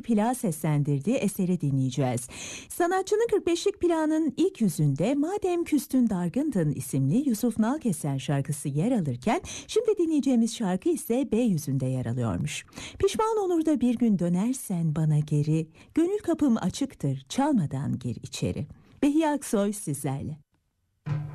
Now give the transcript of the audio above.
plağı seslendirdiği eseri dinleyeceğiz. Sanatçının 45'lik plağının ilk yüzünde "Madem Küstün Dargındın" isimli Yusuf Nalkeser şarkısı yer alırken, şimdi dinleyeceğimiz şarkı ise B yüzünde yer alıyormuş. Pişman olur da bir gün dönersen bana geri, gönül kapım açıktır çalmadan gir içeri. Behiye Aksoy sizlerle.